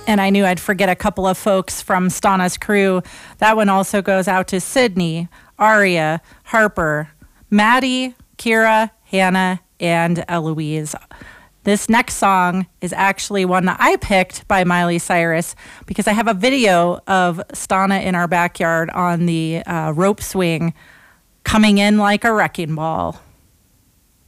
And I knew I'd forget a couple of folks from Stana's crew. That one also goes out to Sydney, Aria, Harper, Maddie, Kira, Hannah, and Eloise. This next song is actually one that I picked by Miley Cyrus because I have a video of Stana in our backyard on the rope swing coming in like a wrecking ball.